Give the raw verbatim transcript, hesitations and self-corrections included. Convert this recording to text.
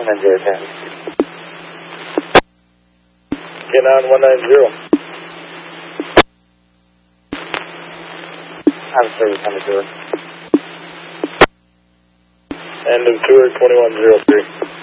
nine zero ten. K nine one nine zero. Have a service on the tour. End of tour twenty-one zero three.